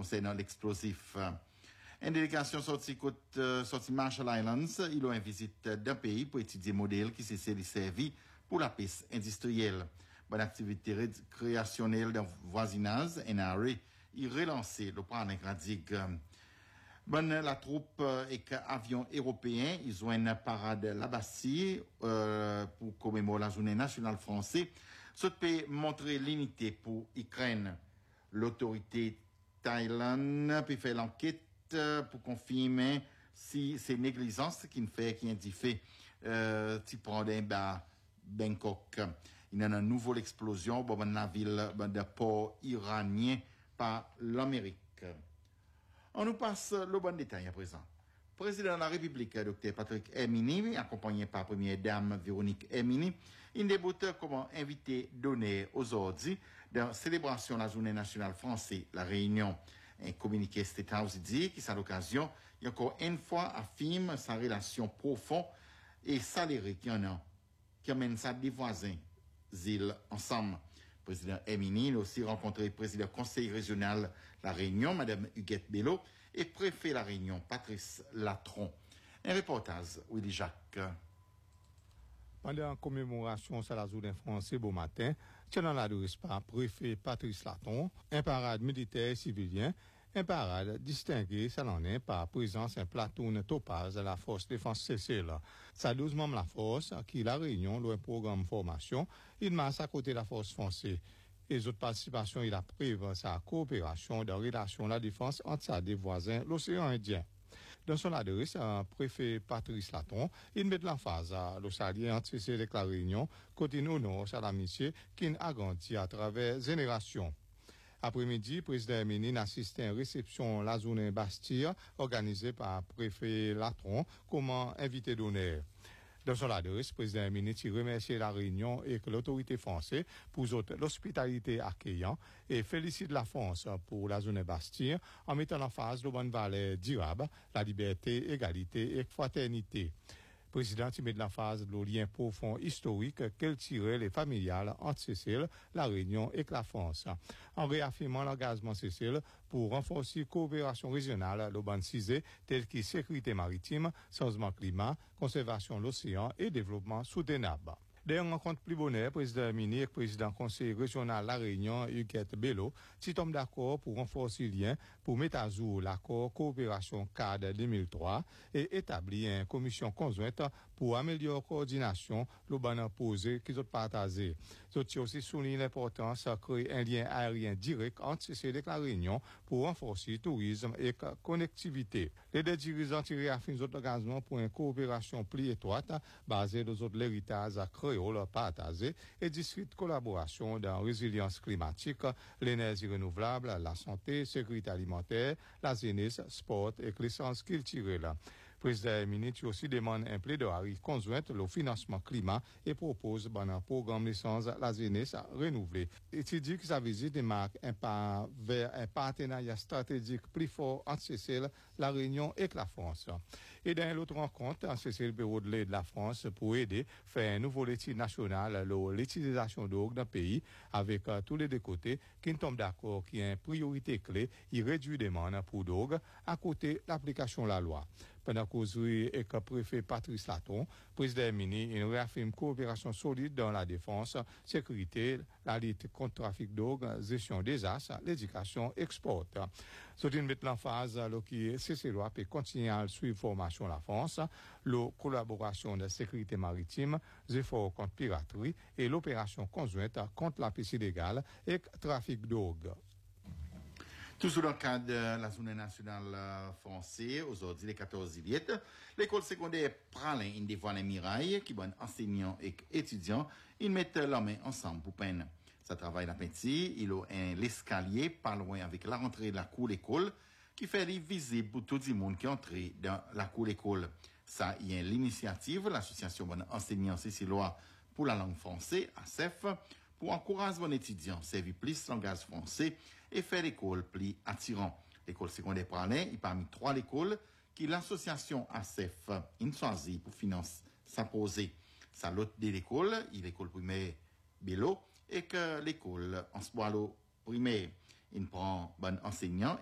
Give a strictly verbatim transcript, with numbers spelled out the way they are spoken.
concernant l'explosif. Une délégation sortie côte euh, sortie Marshall Islands, ils ont une visite d'un pays pour étudier modèle qui s'est servi pour la piste industrielle. Bonne activité créationnelle d'un voisinage, N R A, il relancé le plan Gradig. Bonne la troupe euh, et avion européen, ils ont une parade là-bas euh, pour commémorer la journée nationale française. Ce peut montrer l'unité pour l'Ukraine. L'autorité thaïlandaise peut faire l'enquête pour confirmer si c'est négligence qui ne fait qui indique euh tu prends d'un bas Bangkok. Il y a une nouvelle explosion dans la ville de port iranien par l'Amérique. On nous passe le bon détail à présent. Président de la République, Dr Patrick Hermini, accompagné par Première Dame Véronique Hermini, il débute comme invité d'honneur aujourd'hui dans la célébration de la Journée nationale française, la Réunion. Un communiqué State House dit qu'à cette occasion, il y a encore une fois affirme sa relation profonde et salérée qu'il y en a, qui amène ça des voisins, îles ensemble. Le président Hermini a aussi rencontré le président du conseil régional La Réunion, Mme Huguette Bello, et préfet La Réunion, Patrice Latron. Un reportage, Willy Jacques. Pendant la commémoration de la journée française beau matin, tenant la douce par préfet Patrice Laton, un parade militaire et civilien, un parade distingué salonné par présence un platoon topaz de la force défense Cécile. Ça douze membres la force, qui la réunion, le programme formation, il masse à côté de la force française. Les autres participations, il a prévu sa coopération de relation la défense entre sa des voisins, l'océan Indien. Dans son adresse, le préfet Patrice Laton, il met l'emphase à l'Australie entre avec la Réunion, côté nous, à l'amitié qui a grandi à travers générations. Après-midi, le président Hermini assiste à une réception la journée Bastille, organisée par le préfet Laton, comme invité d'honneur. Dans son adresse, le président Hermini remercie la Réunion et l'autorité française pour l'hospitalité accueillante et félicite la France pour la zone Bastille en mettant en phase le bonne valeur durable, la liberté, égalité et fraternité. Le président met de la phase le lien profond historique qu'elle tirait les familiales entre Cécile, la Réunion et la France. En réaffirmant l'engagement Cécile pour renforcer la coopération régionale, le ban cisé, tel que sécurité maritime, changement climat, conservation de l'océan et développement soutenable. Des rencontres plus bonheur, président Hermini et le président conseil régional La Réunion, Huguette Bello, si tombent d'accord pour renforcer le lien, pour mettre à jour l'accord coopération cadre deux mille trois et établir une commission conjointe pour améliorer la coordination, le ban posé qu'ils ont partagé. Ils ont aussi souligné l'importance de créer un lien aérien direct entre C C D et La Réunion pour renforcer le tourisme et la connectivité. Les deux dirigeants tirent à fin d'autres engagements pour une coopération plus étroite, basée sur l'héritage à créer partagé et discrète collaboration dans la résilience climatique, l'énergie renouvelable, la santé, sécurité alimentaire, la jeunesse, sport et l'essence culturelle. Le président Hermini aussi demande un plaidoyer conjointe le financement climat et propose un programme d'essence la jeunesse renouvelée. Et il dit que sa visite marque un pas vers un partenariat stratégique plus fort entre Cécile, la Réunion et la France. Et dans l'autre rencontre, Cécile Bureau de l'aide de la France pour aider faire un nouveau étude nationale l'utilisation d'eau dans le pays avec uh, tous les deux côtés qui tombent d'accord qui est une priorité clé, il réduit les demandes pour d'eau à côté de l'application de la loi. Pendant causerie avec le préfet Patrice Laton, président Hermini, il réaffirme coopération solide dans la défense, sécurité, la lutte contre le trafic d'eau, gestion des astres, l'éducation, export. C'est une mettre l'emphase qui C C L O A peut continuer à suivre formation la France, la collaboration de sécurité maritime, les efforts contre piraterie et l'opération conjointe contre la pêche illégale et le trafic d'eau. Toujours dans le cadre de la journée nationale française, aujourd'hui, les quatorze juillet, l'école secondaire Pralin, une des voies Mirail, qui bon enseignants et étudiants, ils mettent la main ensemble pour peine. Ça travaille la petit, il a un l'escalier pas loin avec la rentrée de la cour d'école, qui fait visible pour tout le monde qui entre dans la cour d'école. Ça, il y a l'initiative, l'association bon enseignants cécilois pour la langue française, A C E F, pour encourager les étudiants, servir plus langage français et faire l'école plus attirant. L'école secondaire Pralin est parmi trois écoles qui l'association A C E F a choisi pour financer sa posée. Ça l'autre de l'école, il l'école primaire Bello, et que l'école en Spoilo primaire, il prend bon enseignant